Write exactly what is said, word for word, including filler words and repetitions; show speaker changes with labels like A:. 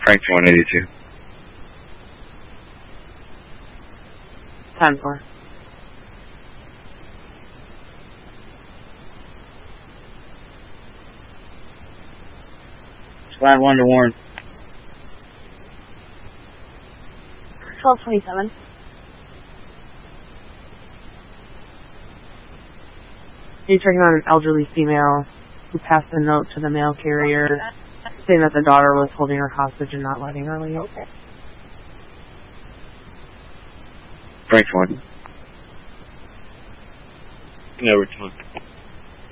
A: Frank one eighty-two.
B: ten four.
C: Squad one to Warren.
D: twelve twenty-seven.
B: You're checking on an elderly female who passed a note to the mail carrier saying that the daughter was holding her hostage and not letting her leave.
D: Okay.
A: Frank one.
C: No, we're